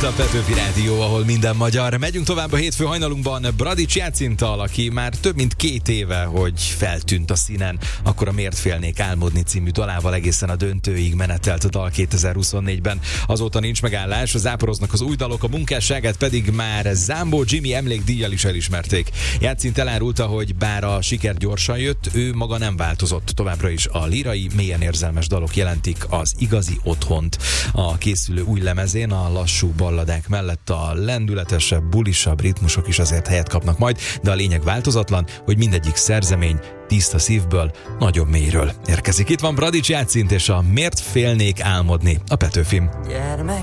a Petőfi Rádió, ahol minden magyar. Megyünk tovább a hétfő hajnalunkban Bradics Jácintal, aki már több mint 2 éve, hogy feltűnt a színen. Akkor a Miért félnék álmodni című dalával egészen a döntőig menetelt a dal 2024-ben. Azóta nincs megállás, záporoznak az új dalok, a munkásságát pedig már Zámbó Jimmy emlékdíjjal is elismerték. Játszint elárulta, hogy bár a siker gyorsan jött, ő maga nem változott. Továbbra is a lírai, mélyen érzelmes dalok jelentik az igazi otthont. A készülő új lemezén a lassú balladák mellett a lendületesebb, bulisabb ritmusok is azért helyet kapnak majd, de a lényeg változatlan, hogy mindegyik szerzemény tiszta szívből, nagyon mélyről érkezik. Itt van Bradics Játszint és a Miért félnék álmodni a Petőfin. Gyermek,